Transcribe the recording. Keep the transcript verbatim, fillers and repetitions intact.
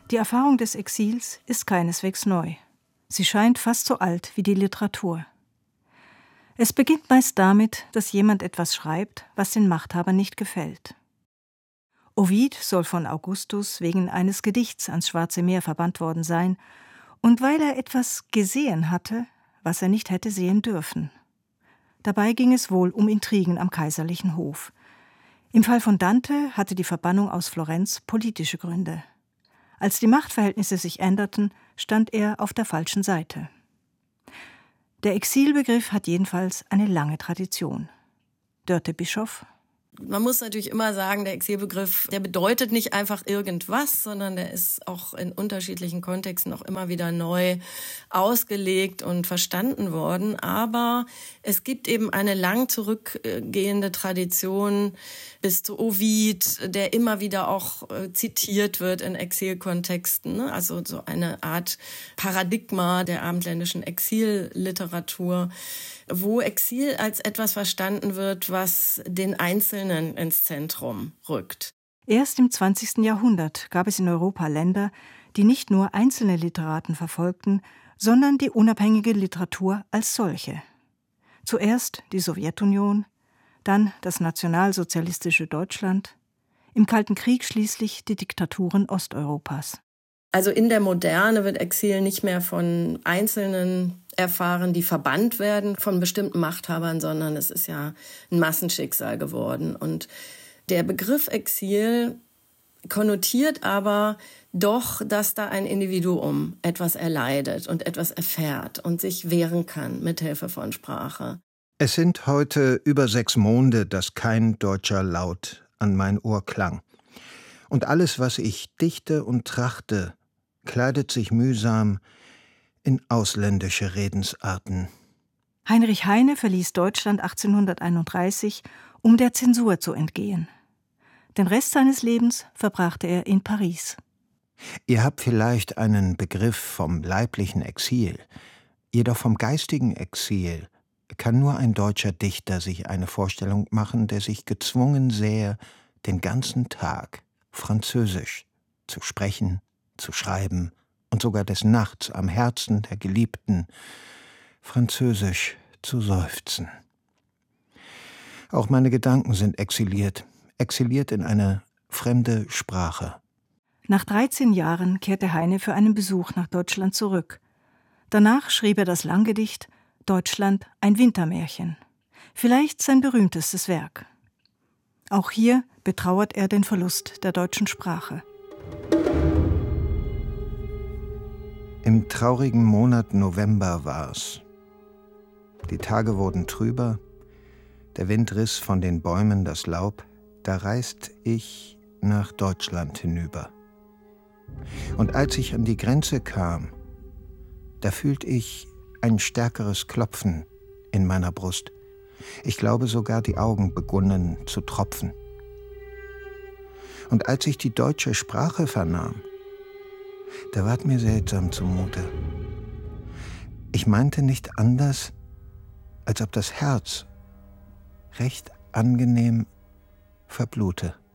Die Erfahrung des Exils ist keineswegs neu. Sie scheint fast so alt wie die Literatur. Es beginnt meist damit, dass jemand etwas schreibt, was den Machthabern nicht gefällt. Ovid soll von Augustus wegen eines Gedichts ans Schwarze Meer verbannt worden sein, und weil er etwas gesehen hatte, was er nicht hätte sehen dürfen. Dabei ging es wohl um Intrigen am kaiserlichen Hof. Im Fall von Dante hatte die Verbannung aus Florenz politische Gründe. Als die Machtverhältnisse sich änderten, stand er auf der falschen Seite. Der Exilbegriff hat jedenfalls eine lange Tradition. Dörte Bischoff. Man muss natürlich immer sagen, der Exilbegriff, der bedeutet nicht einfach irgendwas, sondern der ist auch in unterschiedlichen Kontexten auch immer wieder neu ausgelegt und verstanden worden. Aber es gibt eben eine lang zurückgehende Tradition bis zu Ovid, der immer wieder auch zitiert wird in Exilkontexten. Also so eine Art Paradigma der abendländischen Exilliteratur, wo Exil als etwas verstanden wird, was den Einzelnen ins Zentrum rückt. Erst im zwanzigsten Jahrhundert gab es in Europa Länder, die nicht nur einzelne Literaten verfolgten, sondern die unabhängige Literatur als solche. Zuerst die Sowjetunion, dann das nationalsozialistische Deutschland, im Kalten Krieg schließlich die Diktaturen Osteuropas. Also in der Moderne wird Exil nicht mehr von Einzelnen erfahren, die verbannt werden von bestimmten Machthabern, sondern es ist ja ein Massenschicksal geworden. Und der Begriff Exil konnotiert aber doch, dass da ein Individuum etwas erleidet und etwas erfährt und sich wehren kann mit Hilfe von Sprache. Es sind heute über sechs Monde, dass kein deutscher Laut an mein Ohr klang. Und alles, was ich dichte und trachte, kleidet sich mühsam in ausländische Redensarten. Heinrich Heine verließ Deutschland achtzehnhunderteinunddreißig, um der Zensur zu entgehen. Den Rest seines Lebens verbrachte er in Paris. Ihr habt vielleicht einen Begriff vom leiblichen Exil, jedoch vom geistigen Exil kann nur ein deutscher Dichter sich eine Vorstellung machen, der sich gezwungen sähe, den ganzen Tag Französisch zu sprechen, zu schreiben und sogar des Nachts am Herzen der Geliebten Französisch zu seufzen. Auch meine Gedanken sind exiliert, exiliert in eine fremde Sprache. Nach dreizehn Jahren kehrte Heine für einen Besuch nach Deutschland zurück. Danach schrieb er das Langgedicht »Deutschland, ein Wintermärchen«, vielleicht sein berühmtestes Werk. Auch hier betrauert er den Verlust der deutschen Sprache. Im traurigen Monat November war's. Die Tage wurden trüber, der Wind riss von den Bäumen das Laub, da reist ich nach Deutschland hinüber. Und als ich an die Grenze kam, da fühlt ich ein stärkeres Klopfen in meiner Brust. Ich glaube sogar, die Augen begunnen zu tropfen. Und als ich die deutsche Sprache vernahm, da ward mir seltsam zumute. Ich meinte nicht anders, als ob das Herz recht angenehm verblute.